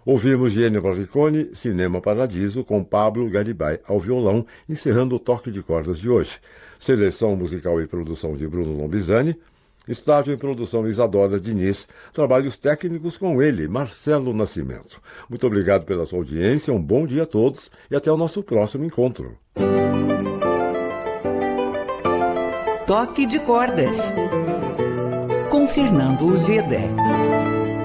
Ouvimos de Ennio Morricone, Cinema Paradiso, com Pablo Garibay ao violão, encerrando o toque de cordas de hoje. Seleção musical e produção de Bruno Lombizani. Estágio em produção Isadora Diniz. Trabalhos técnicos com ele, Marcelo Nascimento. Muito obrigado pela sua audiência, um bom dia a todos e até o nosso próximo encontro. Toque de Cordas, com Fernando Uzeda.